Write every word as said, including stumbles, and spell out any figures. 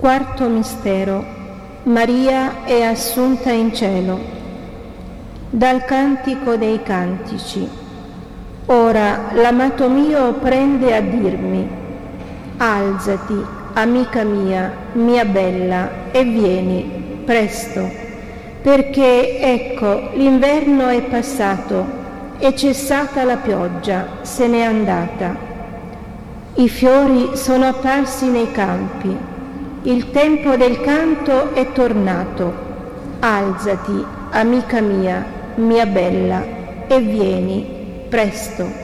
Quarto mistero. Maria è assunta in cielo. Dal Cantico dei Cantici. Ora l'amato mio prende a dirmi: alzati, amica mia, mia bella, e vieni, presto, perché ecco l'inverno è passato, è cessata la pioggia, se n'è andata. I fiori sono apparsi nei campi, il tempo del canto è tornato. Alzati, amica mia, mia bella, e vieni, presto.